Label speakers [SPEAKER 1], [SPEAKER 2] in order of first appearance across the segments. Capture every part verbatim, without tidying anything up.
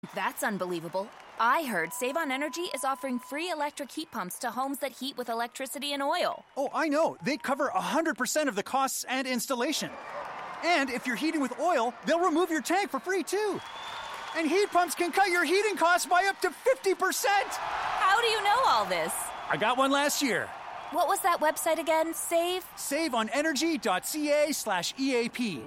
[SPEAKER 1] That's unbelievable. I heard Save on Energy is offering free electric heat pumps to homes that heat with electricity and oil.
[SPEAKER 2] Oh, I know. They cover one hundred percent of the costs and installation. And if you're heating with oil, they'll remove your tank for free, too. And heat pumps can cut your heating costs by up to fifty percent.
[SPEAKER 1] How do you know all this?
[SPEAKER 2] I got one last year.
[SPEAKER 1] What was that website again? Save?
[SPEAKER 2] saveonenergy.ca slash EAP.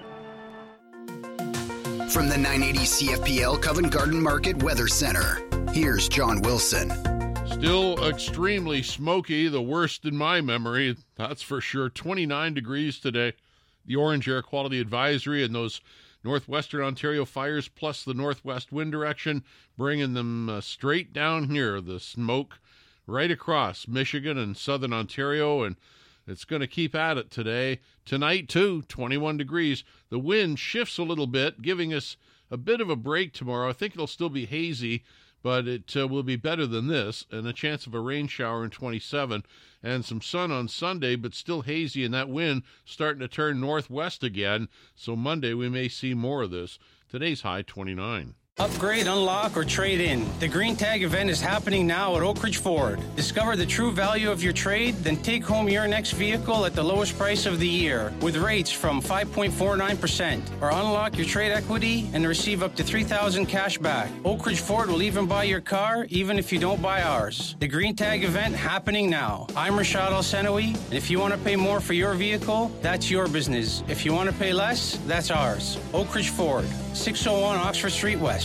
[SPEAKER 3] From the nine eighty C F P L Covent Garden Market Weather Center, here's John Wilson.
[SPEAKER 4] Still extremely smoky, the worst in my memory, that's for sure. twenty-nine degrees today. The orange air quality advisory and those northwestern Ontario fires plus the northwest wind direction, bringing them uh, straight down here. The smoke right across Michigan and southern Ontario, and it's going to keep at it today. Tonight, too, twenty-one degrees. The wind shifts a little bit, giving us a bit of a break tomorrow. I think it'll still be hazy, but it uh, will be better than this, and a chance of a rain shower in twenty-seven, and some sun on Sunday, but still hazy, and that wind starting to turn northwest again, so Monday we may see more of this. Today's high, twenty-nine.
[SPEAKER 5] Upgrade, unlock, or trade in. The Green Tag event is happening now at Oak Ridge Ford. Discover the true value of your trade, then take home your next vehicle at the lowest price of the year with rates from five point four nine percent. Or unlock your trade equity and receive up to three thousand dollars cash back. Oak Ridge Ford will even buy your car, even if you don't buy ours. The Green Tag event happening now. I'm Rashad Al-Senawi, and if you want to pay more for your vehicle, that's your business. If you want to pay less, that's ours. Oak Ridge Ford, six oh one Oxford Street West.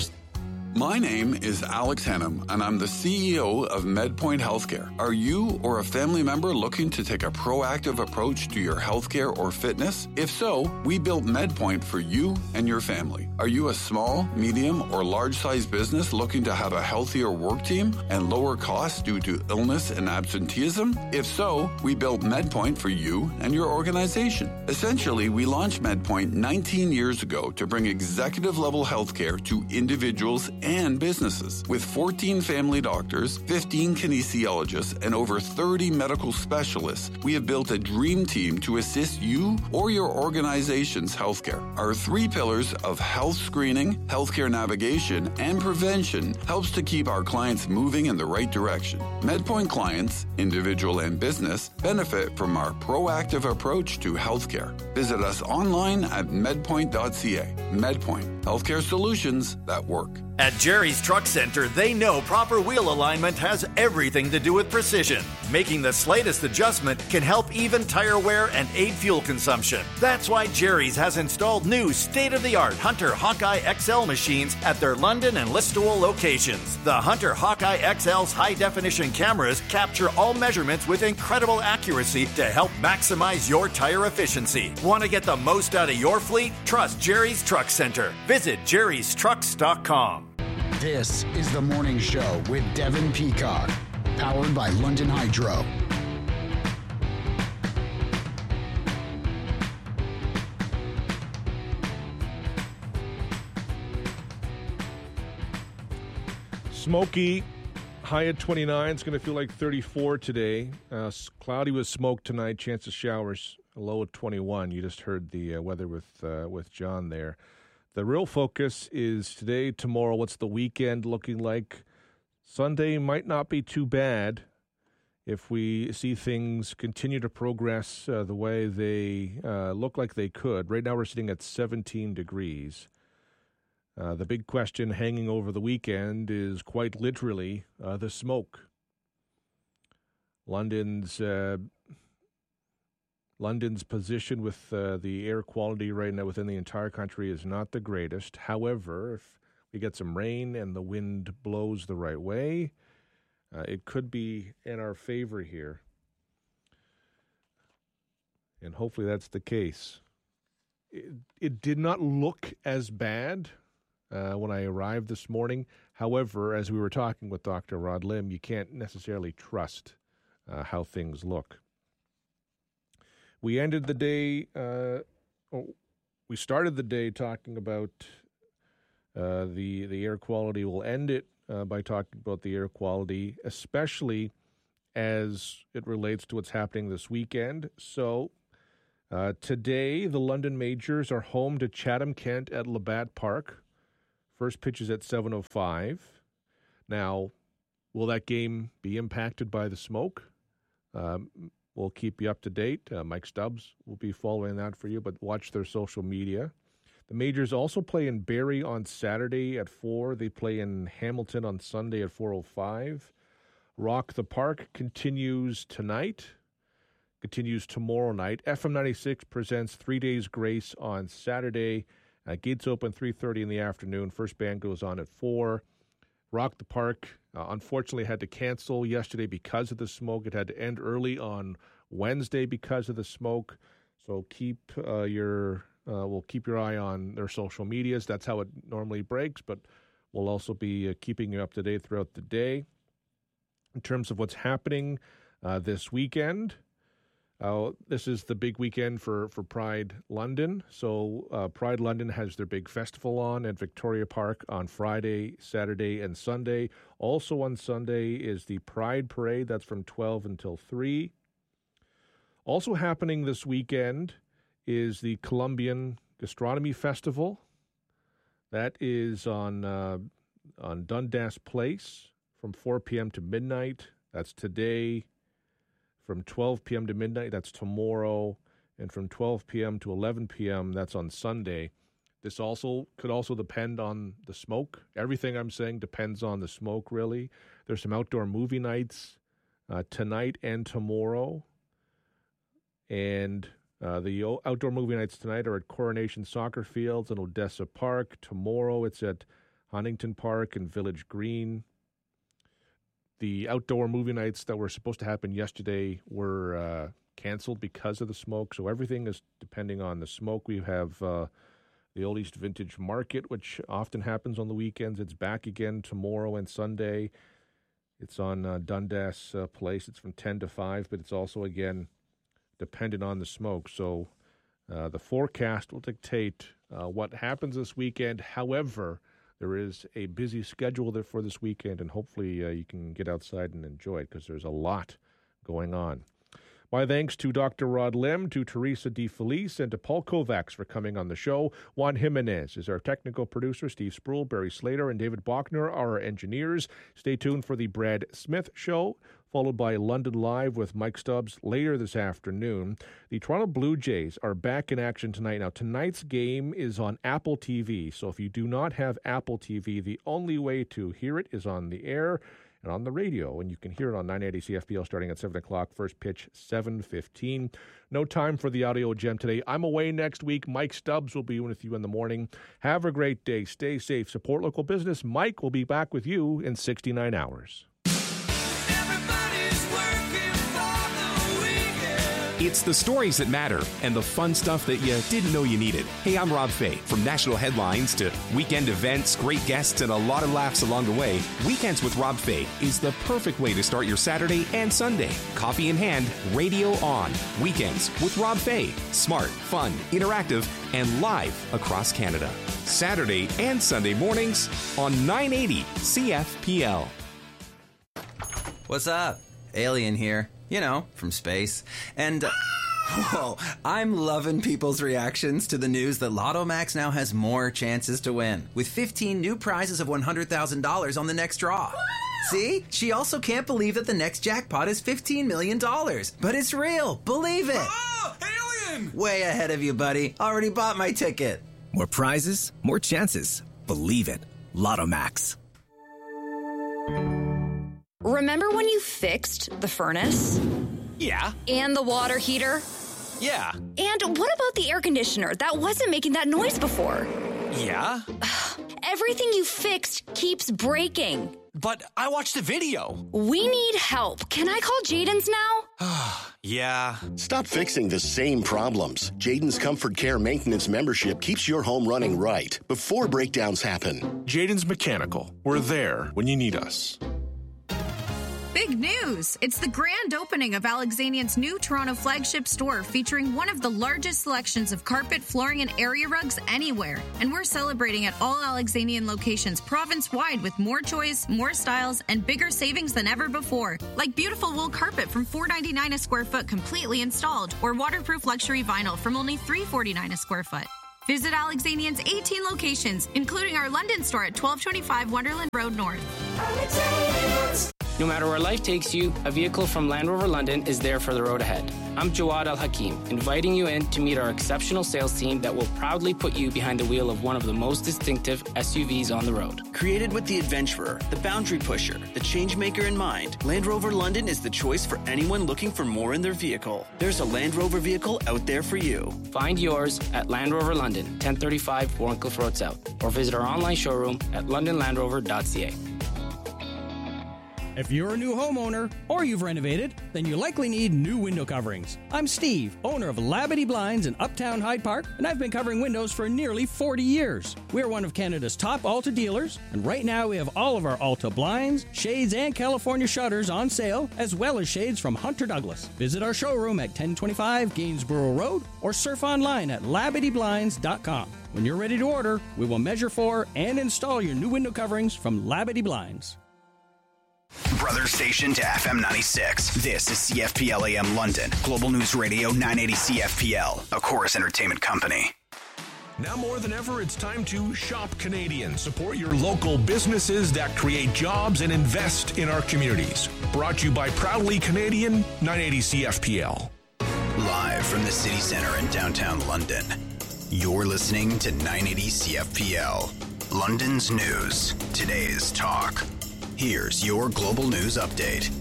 [SPEAKER 6] My name is Alex Hennum, and I'm the C E O of MedPoint Healthcare. Are you or a family member looking to take a proactive approach to your healthcare or fitness? If so, we built MedPoint for you and your family. Are you a small, medium, or large-sized business looking to have a healthier work team and lower costs due to illness and absenteeism? If so, we built MedPoint for you and your organization. Essentially, we launched MedPoint nineteen years ago to bring executive-level healthcare to individuals and businesses. With fourteen family doctors, fifteen kinesiologists, and over thirty medical specialists, we have built a dream team to assist you or your organization's healthcare. Our three pillars of health screening, healthcare navigation, and prevention helps to keep our clients moving in the right direction. MedPoint clients, individual and business, benefit from our proactive approach to healthcare. Visit us online at medpoint dot c a. MedPoint, healthcare solutions that work.
[SPEAKER 7] At Jerry's Truck Center, they know proper wheel alignment has everything to do with precision. Making the slightest adjustment can help even tire wear and aid fuel consumption. That's why Jerry's has installed new state-of-the-art Hunter Hawkeye X L machines at their London and Listowel locations. The Hunter Hawkeye X L's high-definition cameras capture all measurements with incredible accuracy to help maximize your tire efficiency. Want to get the most out of your fleet? Trust Jerry's Truck Center. Visit jerrys trucks dot com.
[SPEAKER 3] This is The Morning Show with Devin Peacock, powered by London Hydro.
[SPEAKER 8] Smoky, high at twenty-nine. It's going to feel like thirty-four today. Uh, cloudy with smoke tonight, chance of showers, a low at twenty-one. You just heard the uh, weather with uh, with John there. The real focus is today, tomorrow. What's the weekend looking like? Sunday might not be too bad if we see things continue to progress uh, the way they uh, look like they could. Right now we're sitting at seventeen degrees. Uh, the big question hanging over the weekend is quite literally uh, the smoke. London's uh, London's position with uh, the air quality right now within the entire country is not the greatest. However, if we get some rain and the wind blows the right way, uh, it could be in our favor here. And hopefully that's the case. It, it did not look as bad uh, when I arrived this morning. However, as we were talking with Doctor Rod Lim, you can't necessarily trust uh, how things look. We ended the day, uh, oh, we started the day talking about uh, the the air quality. We'll end it uh, by talking about the air quality, especially as it relates to what's happening this weekend. So uh, today, the London Majors are home to Chatham Kent at Labatt Park First pitch is at seven oh five. Now, will that game be impacted by the smoke? Um, we'll keep you up to date. Uh, Mike Stubbs will be following that for you, but watch their social media. The Majors also play in Barrie on Saturday at four. They play in Hamilton on Sunday at four oh five. Rock the Park continues tonight, continues tomorrow night. F M ninety-six presents Three Days Grace on Saturday. Uh, gates open three thirty in the afternoon. First band goes on at four. Rock the Park, uh, unfortunately, had to cancel yesterday because of the smoke. It had to end early on Wednesday because of the smoke. So keep uh, your uh, we'll keep your eye on their social medias. That's how it normally breaks, but we'll also be uh, keeping you up to date throughout the day. In terms of what's happening uh, this weekend, Uh, this is the big weekend for, for Pride London. So uh, Pride London has their big festival on at Victoria Park on Friday, Saturday, and Sunday. Also on Sunday is the Pride Parade. That's from twelve until three. Also happening this weekend is the Columbian Gastronomy Festival. That is on, uh, on Dundas Place from four p.m. to midnight. That's today. From twelve p.m. to midnight, that's tomorrow, and from twelve p.m. to eleven p.m., that's on Sunday. This also could also depend on the smoke. Everything I'm saying depends on the smoke, really. There's some outdoor movie nights uh, tonight and tomorrow, and uh, the o- outdoor movie nights tonight are at Coronation Soccer Fields and Odessa Park. Tomorrow, it's at Huntington Park and Village Green. The outdoor movie nights that were supposed to happen yesterday were uh, canceled because of the smoke. So everything is depending on the smoke. We have uh, the Old East Vintage Market, which often happens on the weekends. It's back again tomorrow and Sunday. It's on uh, Dundas uh, Place. It's from ten to five, but it's also, again, dependent on the smoke. So uh, the forecast will dictate uh, what happens this weekend. However, there is a busy schedule there for this weekend, and hopefully uh, you can get outside and enjoy it because there's a lot going on. My thanks to Doctor Rod Lim, to Teresa DeFelice, and to Paul Kovacs for coming on the show. Juan Jimenez is our technical producer. Steve Spruill, Barry Slater, and David Bachner are our engineers. Stay tuned for the Brad Smith Show, followed by London Live with Mike Stubbs later this afternoon. The Toronto Blue Jays are back in action tonight. Now, tonight's game is on Apple T V, so if you do not have Apple T V, the only way to hear it is on the air and on the radio, and you can hear it on nine eighty C F P L starting at seven o'clock. First pitch, seven fifteen. No time for the audio gem today. I'm away next week. Mike Stubbs will be with you in the morning. Have a great day. Stay safe. Support local business. Mike will be back with you in sixty-nine hours.
[SPEAKER 9] It's the stories that matter and the fun stuff that you didn't know you needed. Hey, I'm Rob Fay. From national headlines to weekend events, great guests, and a lot of laughs along the way, Weekends with Rob Fay is the perfect way to start your Saturday and Sunday. Coffee in hand, radio on. Weekends with Rob Fay. Smart, fun, interactive, and live across Canada. Saturday and Sunday mornings on nine eighty C F P L.
[SPEAKER 10] What's up? Alien here. You know, from space. And, uh, whoa, I'm loving people's reactions to the news that Lotto Max now has more chances to win, with fifteen new prizes of one hundred thousand dollars on the next draw. See? She also can't believe that the next jackpot is fifteen million dollars. But it's real. Believe it.
[SPEAKER 11] Oh, alien!
[SPEAKER 10] Way ahead of you, buddy. Already bought my ticket.
[SPEAKER 11] More prizes, more chances. Believe it. Lotto Max.
[SPEAKER 12] Remember when you fixed the furnace?
[SPEAKER 11] Yeah.
[SPEAKER 12] And the water heater?
[SPEAKER 11] Yeah.
[SPEAKER 12] And what about the air conditioner? That wasn't making that noise before.
[SPEAKER 11] Yeah.
[SPEAKER 12] Everything you fixed keeps breaking.
[SPEAKER 11] But I watched the video.
[SPEAKER 12] We need help. Can I call Jaden's now?
[SPEAKER 11] Yeah.
[SPEAKER 13] Stop fixing the same problems. Jaden's Comfort Care Maintenance membership keeps your home running right before breakdowns happen.
[SPEAKER 14] Jaden's Mechanical. We're there when you need us.
[SPEAKER 15] Big news! It's the grand opening of Alexanian's new Toronto flagship store, featuring one of the largest selections of carpet, flooring, and area rugs anywhere. And we're celebrating at all Alexanian locations province-wide with more choice, more styles, and bigger savings than ever before. Like beautiful wool carpet from four dollars and ninety-nine cents a square foot completely installed, or waterproof luxury vinyl from only three dollars and forty-nine cents a square foot. Visit Alexanian's eighteen locations, including our London store at twelve twenty-five Wonderland Road North.
[SPEAKER 16] No matter where life takes you, a vehicle from Land Rover London is there for the road ahead. I'm Jawad Al-Hakim, inviting you in to meet our exceptional sales team that will proudly put you behind the wheel of one of the most distinctive S U Vs on the road.
[SPEAKER 17] Created with the adventurer, the boundary pusher, the change maker in mind, Land Rover London is the choice for anyone looking for more in their vehicle. There's a Land Rover vehicle out there for you.
[SPEAKER 16] Find yours at Land Rover London, ten thirty-five Warncliffe Road South, or visit our online showroom at london land rover dot c a.
[SPEAKER 18] If you're a new homeowner or you've renovated, then you likely need new window coverings. I'm Steve, owner of Labadee Blinds in Uptown Hyde Park, and I've been covering windows for nearly forty years. We're one of Canada's top Alta dealers, and right now we have all of our Alta blinds, shades, and California shutters on sale, as well as shades from Hunter Douglas. Visit our showroom at ten twenty-five Gainsborough Road or surf online at labadee blinds dot com. When you're ready to order, we will measure for and install your new window coverings from Labadee Blinds.
[SPEAKER 19] Brother station to F M ninety-six. This is C F P L A M London. Global News Radio nine eighty C F P L, a Chorus Entertainment company.
[SPEAKER 14] Now more than ever, it's time to shop Canadian. Support your local businesses that create jobs and invest in our communities. Brought to you by Proudly Canadian, nine eighty C F P L.
[SPEAKER 19] Live from the city center in downtown London, you're listening to nine eighty C F P L. London's news, today's talk. Here's your global news update.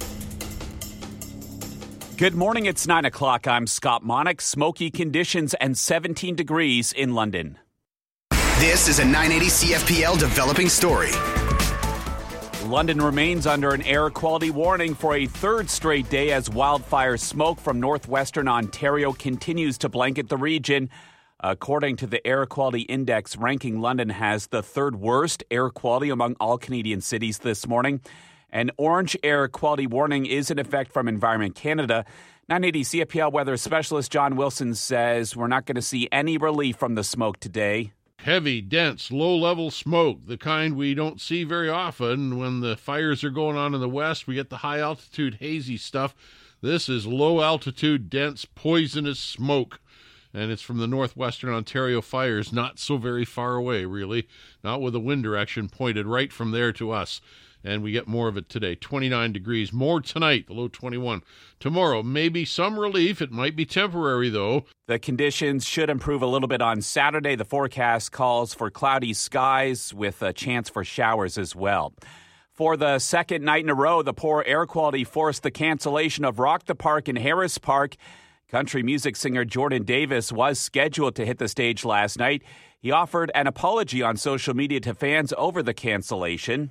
[SPEAKER 20] Good morning. It's nine o'clock. I'm Scott Monick. Smoky conditions and seventeen degrees in London.
[SPEAKER 19] This is a nine eighty C F P L developing story.
[SPEAKER 20] London remains under an air quality warning for a third straight day as wildfire smoke from northwestern Ontario continues to blanket the region. According to the Air Quality Index ranking, London has the third worst air quality among all Canadian cities this morning. An orange air quality warning is in effect from Environment Canada. nine eighty C F P L weather specialist John Wilson says we're not going to see any relief from the smoke today.
[SPEAKER 4] Heavy, dense, low-level smoke, the kind we don't see very often. When the fires are going on in the west, we get the high-altitude hazy stuff. This is low-altitude, dense, poisonous smoke. And it's from the northwestern Ontario fires, not so very far away, really. Not with the wind direction pointed right from there to us. And we get more of it today. twenty-nine degrees. More tonight, the low twenty-one. Tomorrow, maybe some relief. It might be temporary, though.
[SPEAKER 20] The conditions should improve a little bit on Saturday. The forecast calls for cloudy skies with a chance for showers as well. For the second night in a row, the poor air quality forced the cancellation of Rock the Park in Harris Park. Country music singer Jordan Davis was scheduled to hit the stage last night. He offered an apology on social media to fans over the cancellation.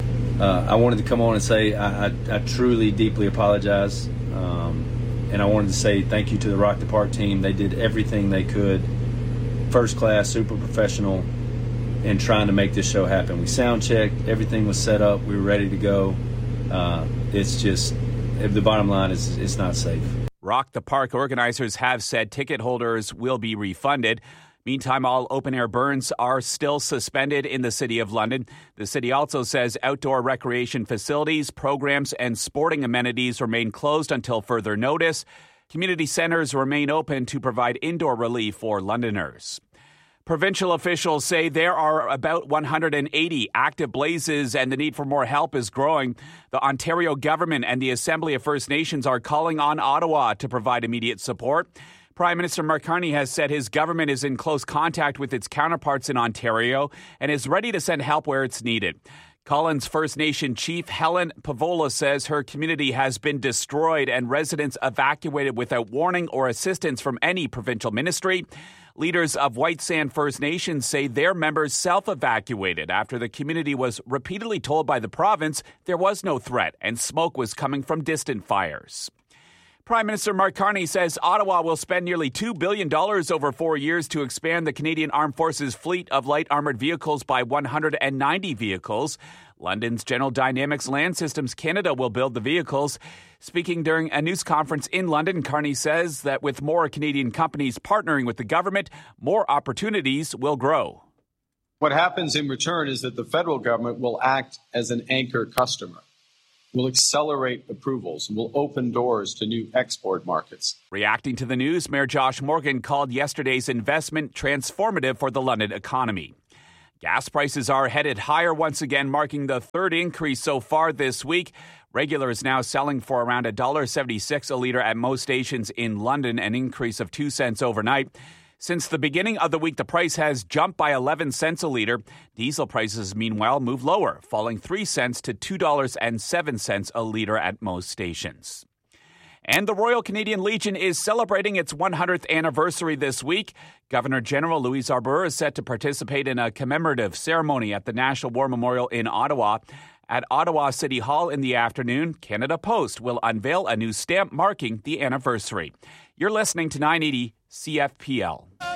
[SPEAKER 21] Uh, I wanted to come on and say I, I, I truly, deeply apologize. Um, and I wanted to say thank you to the Rock the Park team. They did everything they could, first class, super professional, in trying to make this show happen. We sound checked. Everything was set up. We were ready to go. Uh, it's just, the bottom line is it's not safe.
[SPEAKER 20] Rock the Park organizers have said ticket holders will be refunded. Meantime, all open-air burns are still suspended in the City of London. The city also says outdoor recreation facilities, programs, and sporting amenities remain closed until further notice. Community centres remain open to provide indoor relief for Londoners. Provincial officials say there are about one hundred eighty active blazes and the need for more help is growing. The Ontario government and the Assembly of First Nations are calling on Ottawa to provide immediate support. Prime Minister Mark Carney has said his government is in close contact with its counterparts in Ontario and is ready to send help where it's needed. Collins First Nation Chief Helen Pavola says her community has been destroyed and residents evacuated without warning or assistance from any provincial ministry. Leaders of White Sand First Nations say their members self-evacuated after the community was repeatedly told by the province there was no threat and smoke was coming from distant fires. Prime Minister Mark Carney says Ottawa will spend nearly two billion dollars over four years to expand the Canadian Armed Forces fleet of light armoured vehicles by one hundred ninety vehicles. London's General Dynamics Land Systems Canada will build the vehicles. Speaking during a news conference in London, Carney says that with more Canadian companies partnering with the government, more opportunities will grow.
[SPEAKER 22] What happens in return is that the federal government will act as an anchor customer.
[SPEAKER 1] will accelerate approvals and will open doors to new export markets.
[SPEAKER 20] Reacting to the news, Mayor Josh Morgan called yesterday's investment transformative for the London economy. Gas prices are headed higher once again, marking the third increase so far this week. Regular is now selling for around one dollar seventy-six a litre at most stations in London, an increase of two cents overnight. Since the beginning of the week, the price has jumped by eleven cents a litre. Diesel prices, meanwhile, move lower, falling three cents to two dollars and seven cents a litre at most stations. And the Royal Canadian Legion is celebrating its one hundredth anniversary this week. Governor General Louise Arbour is set to participate in a commemorative ceremony at the National War Memorial in Ottawa. At Ottawa City Hall in the afternoon, Canada Post will unveil a new stamp marking the anniversary. You're listening to nine eighty C F P L.